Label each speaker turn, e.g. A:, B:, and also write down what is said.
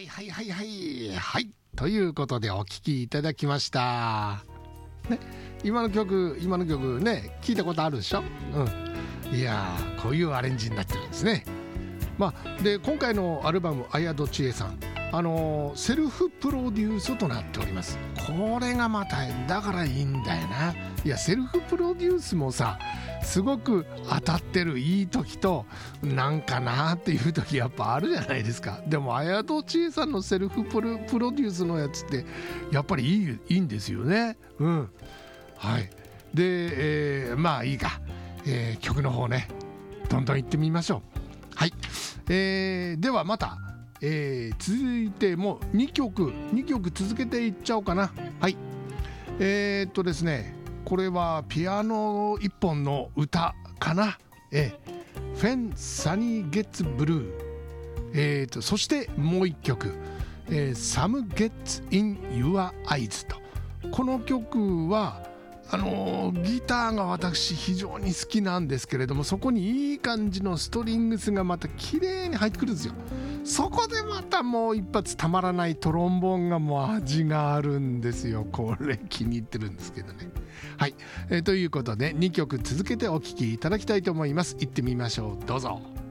A: はいはいはいはい、ということでお聴きいただきました、ね、今の曲ね、聞いたことあるでしょ。いやー、こういうアレンジになってるんですね。で今回のアルバム綾戸千恵さん、セルフプロデュースとなっております。これがまただからいいんだよな。いや、セルフプロデュースもさ、すごく当たってるいい時となんかなっていう時やっぱあるじゃないですか。でも綾戸千恵さんのセルフプロデュースのやつってやっぱりいいんですよね。はいで、いいか、曲の方ね、どんどん行ってみましょう。はい、ではまた、続いても2曲続けていっちゃおうかな。はい、ですね、これはピアノ1本の歌かな。When Sunny Gets Blue、そしてもう1曲、Some Gets in Your Eyes と。この曲はギターが私非常に好きなんですけれども、そこにいい感じのストリングスがまた綺麗に入ってくるんですよ。そこでまたもう一発たまらないトロンボーンがもう味があるんですよ。これ気に入ってるんですけどね。はい、ということで2曲続けてお聴きいただきたいと思います。行ってみましょう、どうぞ。